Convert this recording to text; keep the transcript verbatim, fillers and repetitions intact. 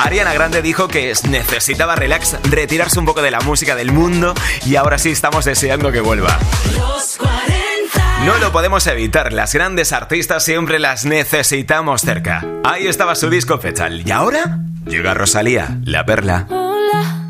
Ariana Grande dijo que necesitaba relax, retirarse un poco de la música del mundo y ahora sí estamos deseando que vuelva. Los cuarenta. No lo podemos evitar, las grandes artistas siempre las necesitamos cerca. Ahí estaba su disco Fetal y ahora llega Rosalía, La Perla.